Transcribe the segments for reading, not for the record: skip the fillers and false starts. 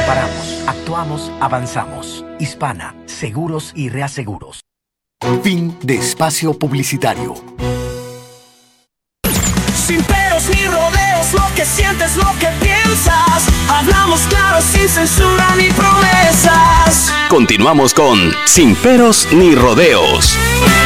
reparamos, actuamos, avanzamos. Hispana, seguros y reaseguros. Fin de espacio publicitario. Sin peros ni rodeos, lo que sientes, lo que piensas. Hablamos claro, sin censura ni promesas. Continuamos con Sin peros ni rodeos.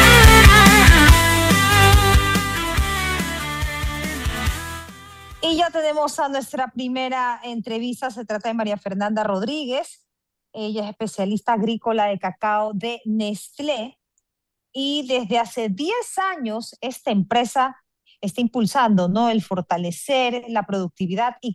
Y ya tenemos a nuestra primera entrevista. Se trata de María Fernanda Rodríguez. Ella es especialista agrícola de cacao de Nestlé. Y desde hace 10 años esta empresa está impulsando, ¿no?, el fortalecer la productividad y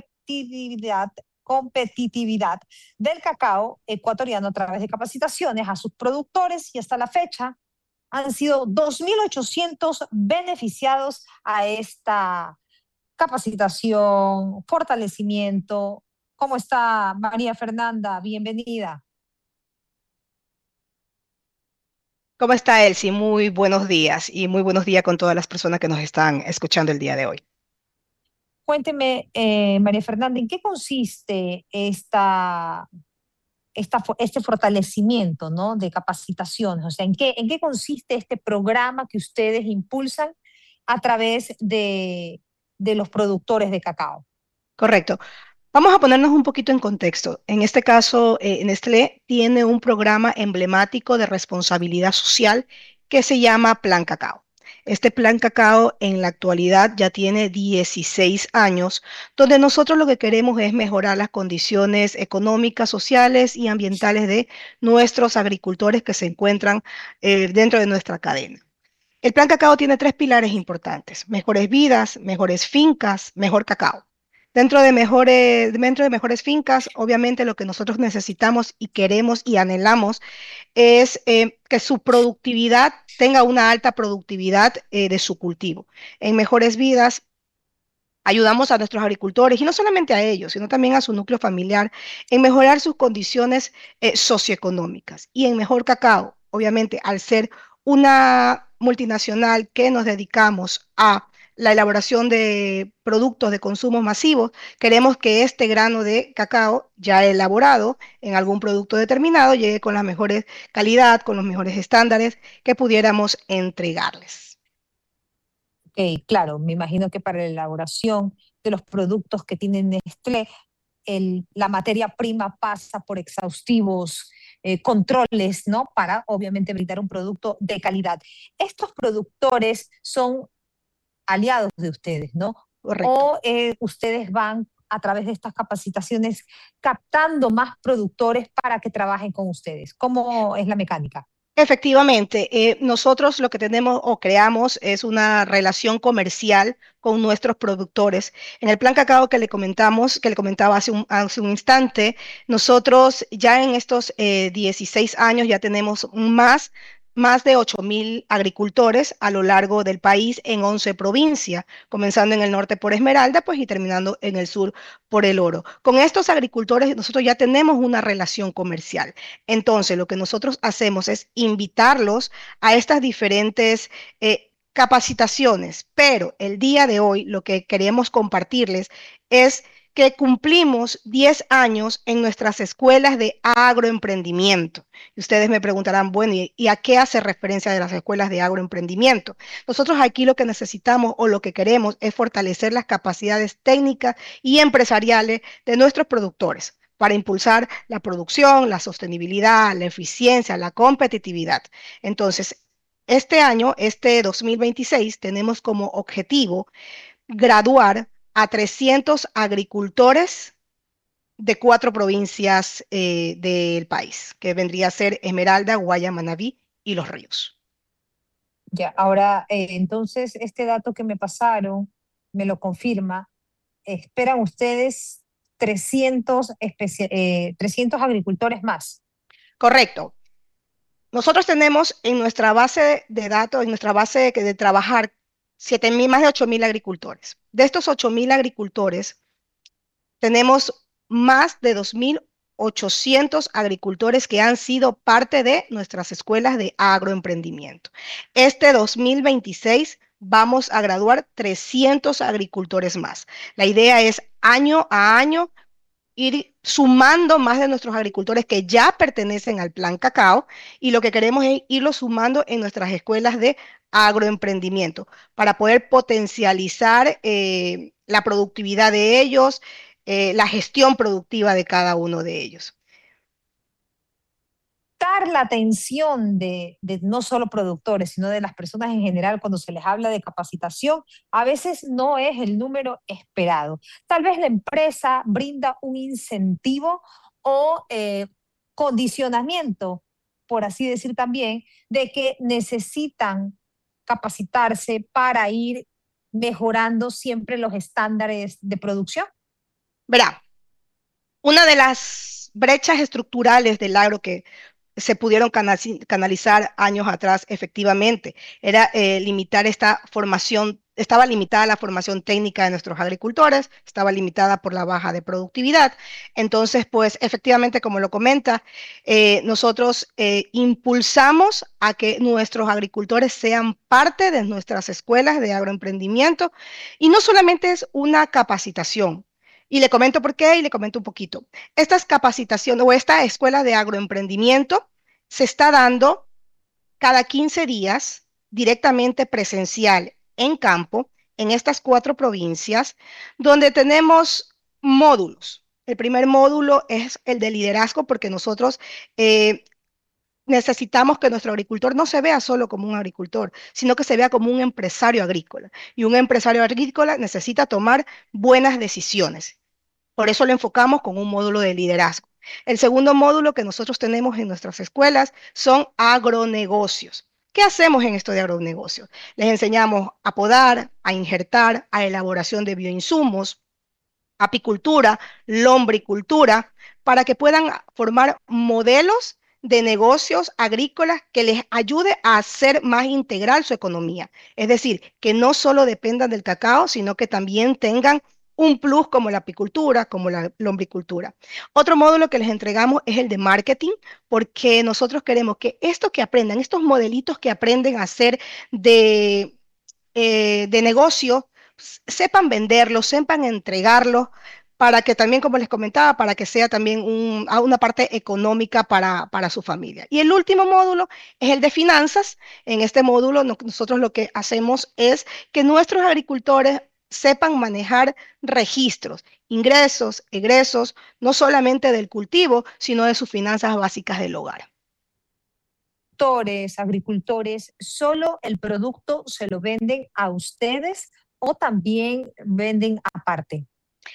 competitividad del cacao ecuatoriano a través de capacitaciones a sus productores, y hasta la fecha han sido 2.800 beneficiados a esta capacitación, fortalecimiento. ¿Cómo está María Fernanda? Bienvenida. ¿Cómo está, Elsie? Muy buenos días y muy buenos días con todas las personas que nos están escuchando el día de hoy. Cuénteme, María Fernanda, ¿en qué consiste este fortalecimiento, ¿no?, de capacitaciones? O sea, ¿en qué consiste este programa que ustedes impulsan a través de los productores de cacao? Correcto. Vamos a ponernos un poquito en contexto. En este caso, Nestlé tiene un programa emblemático de responsabilidad social que se llama Plan Cacao. Este Plan Cacao en la actualidad ya tiene 16 años, donde nosotros lo que queremos es mejorar las condiciones económicas, sociales y ambientales de nuestros agricultores que se encuentran dentro de nuestra cadena. El Plan Cacao tiene 3 pilares importantes: mejores vidas, mejores fincas, mejor cacao. Dentro de mejores fincas, obviamente lo que nosotros necesitamos y queremos y anhelamos es que su productividad tenga una alta productividad de su cultivo. En mejores vidas ayudamos a nuestros agricultores, y no solamente a ellos, sino también a su núcleo familiar, en mejorar sus condiciones socioeconómicas. Y en mejor cacao, obviamente, al ser una multinacional que nos dedicamos a la elaboración de productos de consumo masivo, queremos que este grano de cacao ya elaborado en algún producto determinado llegue con la mejores calidad, con los mejores estándares que pudiéramos entregarles. Claro, me imagino que para la elaboración de los productos que tiene Nestlé, la materia prima pasa por exhaustivos controles, ¿no?, para obviamente brindar un producto de calidad. Estos productores son aliados de ustedes, ¿no? Correcto. O ustedes van a través de estas capacitaciones captando más productores para que trabajen con ustedes. ¿Cómo es la mecánica? Efectivamente, nosotros lo que tenemos o creamos es una relación comercial con nuestros productores. En el Plan Cacao que le comentaba hace un instante, nosotros ya en estos 16 años ya tenemos más de 8.000 agricultores a lo largo del país en 11 provincias, comenzando en el norte por Esmeralda, pues, y terminando en el sur por El Oro. Con estos agricultores nosotros ya tenemos una relación comercial. Entonces, lo que nosotros hacemos es invitarlos a estas diferentes capacitaciones, pero el día de hoy lo que queremos compartirles es que cumplimos 10 años en nuestras escuelas de agroemprendimiento. Y ustedes me preguntarán, bueno, ¿y a qué hace referencia de las escuelas de agroemprendimiento? Nosotros aquí lo que necesitamos o lo que queremos es fortalecer las capacidades técnicas y empresariales de nuestros productores para impulsar la producción, la sostenibilidad, la eficiencia, la competitividad. Entonces, este año, este 2026, tenemos como objetivo graduar a 300 agricultores de 4 provincias del país, que vendría a ser Esmeralda, Guaya, Manabí y Los Ríos. Ya, ahora, entonces, este dato que me pasaron me lo confirma. ¿Esperan ustedes 300 agricultores más? Correcto. Nosotros tenemos en nuestra base de datos, en nuestra base de trabajar, 7.000, más de 8.000 agricultores. De estos 8.000 agricultores, tenemos más de 2.800 agricultores que han sido parte de nuestras escuelas de agroemprendimiento. Este 2026 vamos a graduar 300 agricultores más. La idea es año a año ir sumando más de nuestros agricultores que ya pertenecen al Plan Cacao, y lo que queremos es irlo sumando en nuestras escuelas de agroemprendimiento para poder potencializar la productividad de ellos, la gestión productiva de cada uno de ellos. La atención de no solo productores, sino de las personas en general cuando se les habla de capacitación, a veces no es el número esperado. Tal vez la empresa brinda un incentivo o condicionamiento, por así decir también, de que necesitan capacitarse para ir mejorando siempre los estándares de producción. Verá, una de las brechas estructurales del agro que se pudieron canalizar años atrás, efectivamente, era limitar esta formación. Estaba limitada la formación técnica de nuestros agricultores, estaba limitada por la baja de productividad. Entonces, pues efectivamente, como lo comenta, nosotros impulsamos a que nuestros agricultores sean parte de nuestras escuelas de agroemprendimiento, y no solamente es una capacitación. Y le comento por qué y le comento un poquito. Estas capacitaciones o esta escuela de agroemprendimiento se está dando cada 15 días directamente presencial en campo en estas 4 provincias, donde tenemos módulos. El primer módulo es el de liderazgo, porque nosotros necesitamos que nuestro agricultor no se vea solo como un agricultor, sino que se vea como un empresario agrícola. Y un empresario agrícola necesita tomar buenas decisiones. Por eso lo enfocamos con un módulo de liderazgo. El segundo módulo que nosotros tenemos en nuestras escuelas son agronegocios. ¿Qué hacemos en esto de agronegocios? Les enseñamos a podar, a injertar, a elaboración de bioinsumos, apicultura, lombricultura, para que puedan formar modelos de negocios agrícolas que les ayude a hacer más integral su economía. Es decir, que no solo dependan del cacao, sino que también tengan un plus como la apicultura, como la lombricultura. Otro módulo que les entregamos es el de marketing, porque nosotros queremos que esto que aprendan, estos modelitos que aprenden a hacer de negocio, sepan venderlos, sepan entregarlos, para que también, como les comentaba, para que sea también una parte económica para su familia. Y el último módulo es el de finanzas. En este módulo nosotros lo que hacemos es que nuestros agricultores sepan manejar registros, ingresos, egresos, no solamente del cultivo, sino de sus finanzas básicas del hogar. Agricultores, ¿solo el producto se lo venden a ustedes o también venden aparte?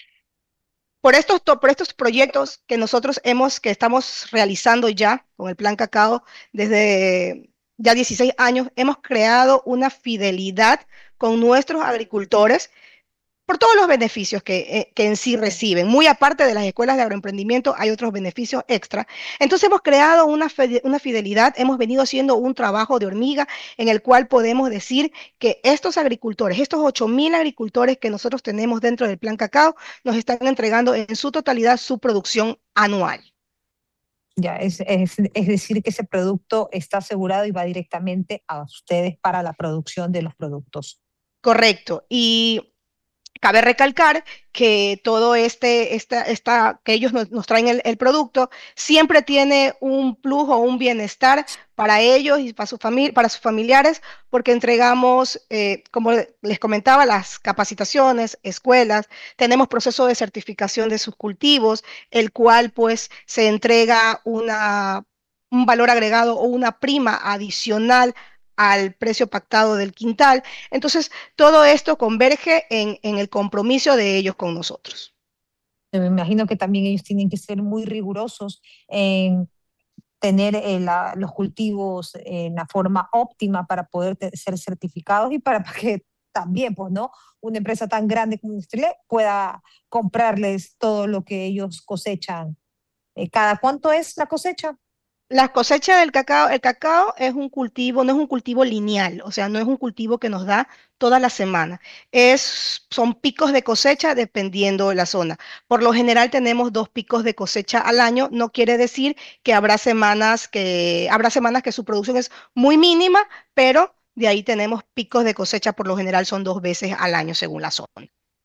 Por estos proyectos que nosotros que estamos realizando ya con el Plan Cacao desde ya 16 años, hemos creado una fidelidad con nuestros agricultores por todos los beneficios que en sí reciben. Muy aparte de las escuelas de agroemprendimiento, hay otros beneficios extra. Entonces hemos creado una fidelidad, hemos venido haciendo un trabajo de hormiga en el cual podemos decir que estos agricultores, estos 8,000 agricultores que nosotros tenemos dentro del Plan Cacao, nos están entregando en su totalidad su producción anual. Ya, es decir, que ese producto está asegurado y va directamente a ustedes para la producción de los productos. Correcto. Y cabe recalcar que todo que ellos nos traen el producto, siempre tiene un plus o un bienestar para ellos y para sus familiares, porque entregamos, como les comentaba, las capacitaciones, escuelas, tenemos proceso de certificación de sus cultivos, el cual pues se entrega un valor agregado o una prima adicional al precio pactado del quintal. Entonces, todo esto converge en el compromiso de ellos con nosotros. Me imagino que también ellos tienen que ser muy rigurosos en tener los cultivos en la forma óptima para poder ser certificados y para que también, pues, ¿no?, una empresa tan grande como Nestlé pueda comprarles todo lo que ellos cosechan. ¿Cada cuánto es la cosecha? La cosecha del cacao, el cacao es un cultivo, no es un cultivo lineal, o sea, no es un cultivo que nos da toda la semana. Son picos de cosecha dependiendo de la zona. Por lo general tenemos 2 picos de cosecha al año. No quiere decir que habrá semanas que su producción es muy mínima, pero de ahí tenemos picos de cosecha. Por lo general son 2 veces al año según la zona.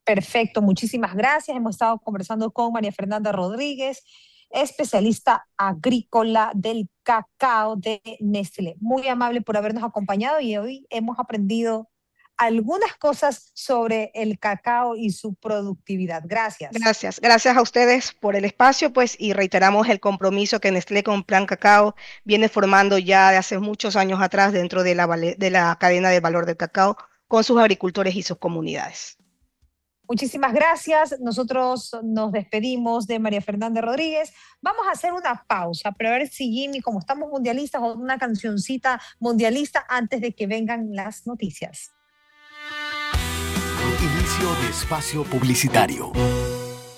Perfecto, muchísimas gracias. Hemos estado conversando con María Fernanda Rodríguez, especialista agrícola del cacao de Nestlé. Muy amable por habernos acompañado y hoy hemos aprendido algunas cosas sobre el cacao y su productividad. Gracias. Gracias a ustedes por el espacio, pues, y reiteramos el compromiso que Nestlé con Plan Cacao viene formando ya de hace muchos años atrás dentro de la cadena de valor del cacao con sus agricultores y sus comunidades. Muchísimas gracias. Nosotros nos despedimos de María Fernanda Rodríguez. Vamos a hacer una pausa, pero a ver si Jimmy, como estamos mundialistas, o una cancioncita mundialista antes de que vengan las noticias. Inicio de espacio publicitario.